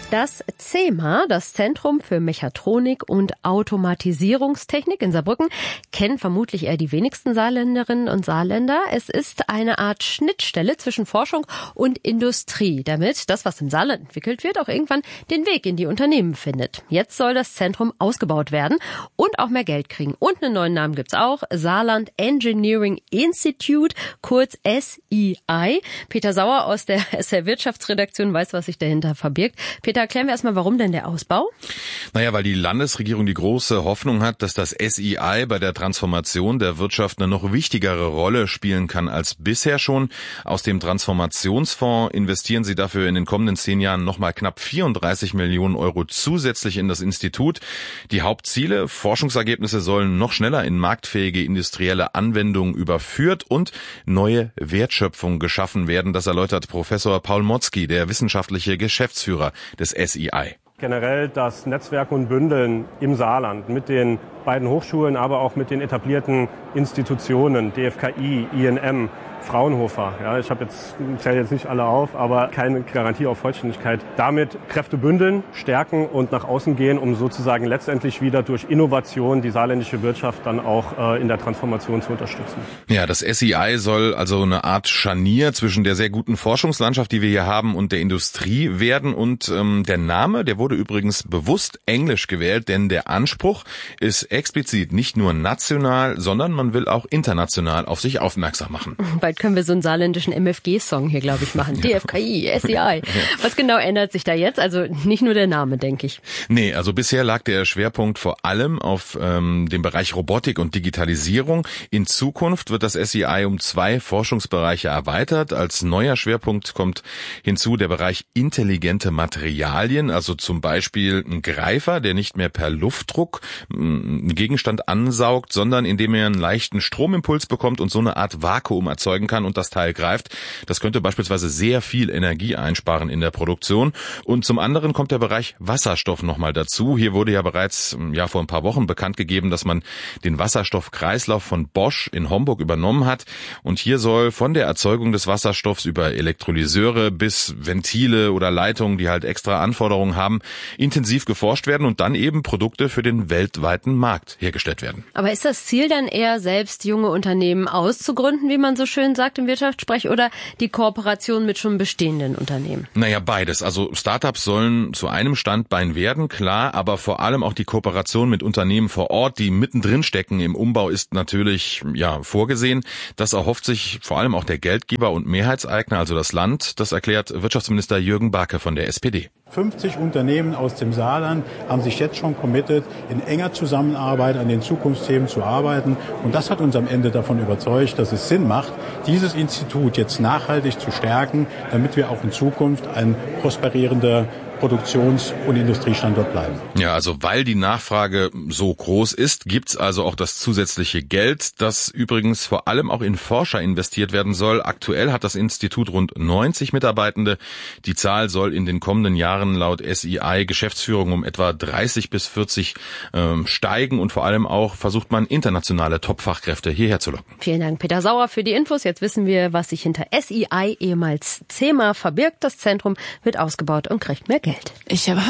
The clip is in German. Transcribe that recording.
Das CEMA, das Zentrum für Mechatronik und Automatisierungstechnik in Saarbrücken, kennen vermutlich eher die wenigsten Saarländerinnen und Saarländer. Es ist eine Art Schnittstelle zwischen Forschung und Industrie, damit das, was im Saarland entwickelt wird, auch irgendwann den Weg in die Unternehmen findet. Jetzt soll das Zentrum ausgebaut werden und auch mehr Geld kriegen. Und einen neuen Namen gibt's auch, Saarland Engineering Institute, kurz SEI. Peter Sauer aus der SR Wirtschaftsredaktion weiß, was sich dahinter verbirgt. Peter, erklären wir erstmal, warum denn der Ausbau? Naja, weil die Landesregierung die große Hoffnung hat, dass das SEI bei der Transformation der Wirtschaft eine noch wichtigere Rolle spielen kann als bisher schon. Aus dem Transformationsfonds investieren sie dafür in den kommenden 10 Jahren nochmal knapp 34 Millionen Euro zusätzlich in das Institut. Die Hauptziele, Forschungsergebnisse sollen noch schneller in marktfähige industrielle Anwendungen überführt und neue Wertschöpfung geschaffen werden. Das erläutert Professor Paul Motzki, der wissenschaftliche Geschäftsführer des SEI. Generell das Netzwerk und Bündeln im Saarland mit den beiden Hochschulen, aber auch mit den etablierten Institutionen, DFKI, INM, Fraunhofer. Ja, ich zähle jetzt nicht alle auf, aber keine Garantie auf Vollständigkeit. Damit Kräfte bündeln, stärken und nach außen gehen, um sozusagen letztendlich wieder durch Innovation die saarländische Wirtschaft dann auch in der Transformation zu unterstützen. Ja, das SEI soll also eine Art Scharnier zwischen der sehr guten Forschungslandschaft, die wir hier haben, und der Industrie werden. Und der Name, der wurde übrigens bewusst englisch gewählt, denn der Anspruch ist explizit nicht nur national, sondern man will auch international auf sich aufmerksam machen. Bald können wir so einen saarländischen MFG-Song hier, glaube ich, machen. DFKI, SEI. Was genau ändert sich da jetzt? Also nicht nur der Name, denke ich. Nee, also bisher lag der Schwerpunkt vor allem auf dem Bereich Robotik und Digitalisierung. In Zukunft wird das SEI um 2 Forschungsbereiche erweitert. Als neuer Schwerpunkt kommt hinzu der Bereich intelligente Materialien, also zum Beispiel ein Greifer, der nicht mehr per Luftdruck einen Gegenstand ansaugt, sondern indem er einen leichten Stromimpuls bekommt und so eine Art Vakuum erzeugen kann und das Teil greift. Das könnte beispielsweise sehr viel Energie einsparen in der Produktion. Und zum anderen kommt der Bereich Wasserstoff nochmal dazu. Hier wurde ja bereits vor ein paar Wochen bekannt gegeben, dass man den Wasserstoffkreislauf von Bosch in Homburg übernommen hat. Und hier soll von der Erzeugung des Wasserstoffs über Elektrolyseure bis Ventile oder Leitungen, die halt extra Anforderungen haben, intensiv geforscht werden und dann eben Produkte für den weltweiten Markt hergestellt werden. Aber ist das Ziel dann eher, selbst junge Unternehmen auszugründen, wie man so schön sagt im Wirtschaftssprech, oder die Kooperation mit schon bestehenden Unternehmen? Naja, beides. Also Startups sollen zu einem Standbein werden, klar, aber vor allem auch die Kooperation mit Unternehmen vor Ort, die mittendrin stecken im Umbau, ist natürlich vorgesehen. Das erhofft sich vor allem auch der Geldgeber und Mehrheitseigner, also das Land. Das erklärt Wirtschaftsminister Jürgen Barke von der SPD. 50 Unternehmen aus dem Saarland haben sich jetzt schon committed, in enger Zusammenarbeit an den Zukunftsthemen zu arbeiten. Und das hat uns am Ende davon überzeugt, dass es Sinn macht, dieses Institut jetzt nachhaltig zu stärken, damit wir auch in Zukunft ein prosperierender Produktions- und Industriestandort bleiben. Ja, also weil die Nachfrage so groß ist, gibt's also auch das zusätzliche Geld, das übrigens vor allem auch in Forscher investiert werden soll. Aktuell hat das Institut rund 90 Mitarbeitende. Die Zahl soll in den kommenden Jahren laut SEI Geschäftsführung um etwa 30 bis 40 steigen und vor allem auch versucht man, internationale Top-Fachkräfte hierher zu locken. Vielen Dank, Peter Sauer, für die Infos. Jetzt wissen wir, was sich hinter SEI, ehemals CEMA, verbirgt. Das Zentrum wird ausgebaut und kriegt mehr Geld.